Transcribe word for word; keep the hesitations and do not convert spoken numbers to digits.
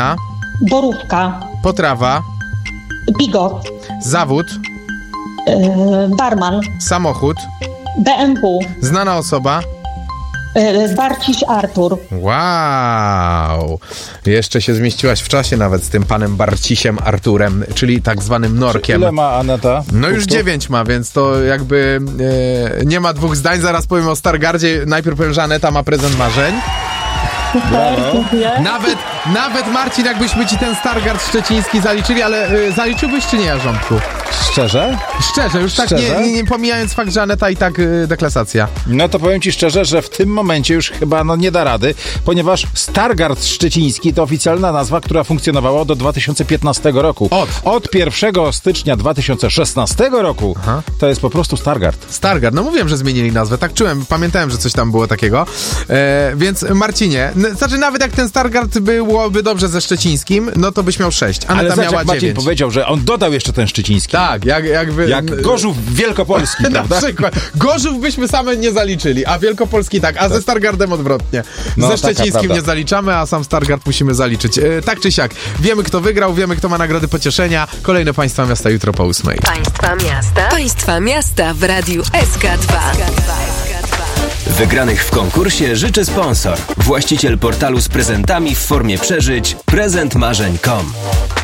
Dyscyplina. Borówka. Potrawa. Bigot. Zawód. Yy, barman. Samochód. B M W. Znana osoba. Yy, Barciś Artur. Wow! Jeszcze się zmieściłaś w czasie nawet z tym panem Barcisiem Arturem, czyli tak zwanym Norkiem. Ile ma Aneta? No już punktów? dziewięć ma, więc to jakby e, nie ma dwóch zdań. Zaraz powiem o Stargardzie. Najpierw powiem, że Aneta ma prezent marzeń. Super, dziękuję. Nawet, nawet Marcin, jakbyśmy ci ten Stargard szczeciński zaliczyli, ale y, zaliczyłbyś czy nie, Jarząbku? Szczerze? Szczerze, już tak Szczerze? nie, nie, nie pomijając fakt, że Aneta i tak y, deklasacja. No to powiem ci szczerze, że w tym momencie już chyba no, nie da rady, ponieważ Stargard Szczeciński to oficjalna nazwa, która funkcjonowała do dwa tysiące piętnastego roku. Od? Od pierwszego stycznia dwa tysiące szesnastego roku Aha. to jest po prostu Stargard. Stargard, no mówiłem, że zmienili nazwę, tak czułem, pamiętałem, że coś tam było takiego. E, więc Marcinie, n- znaczy nawet jak ten Stargard byłoby dobrze ze szczecińskim, no to byś miał sześć. Aneta Ale zobacz, miała jak Maciej dziewięć. powiedział, że on dodał jeszcze ten szczeciński. Tak, jak, jakby... Jak Gorzów Wielkopolski, Na prawda? przykład. Gorzów byśmy same nie zaliczyli, a Wielkopolski tak, a ze Stargardem odwrotnie. No, ze taka Szczecińskim prawda. nie zaliczamy, a sam Stargard musimy zaliczyć. E, tak czy siak, wiemy kto wygrał, wiemy kto ma nagrody pocieszenia. Kolejne Państwa Miasta jutro po ósmej. Państwa Miasta. Państwa Miasta w Radiu S K dwa. Wygranych w konkursie życzy sponsor. Właściciel portalu z prezentami w formie przeżyć prezent marzeń kropka com.